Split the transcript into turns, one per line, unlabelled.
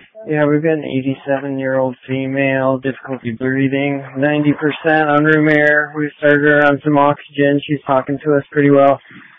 Yeah, we've got an 87-year-old female, difficulty breathing, 90% on room air. We started her on some oxygen. She's talking to us pretty well.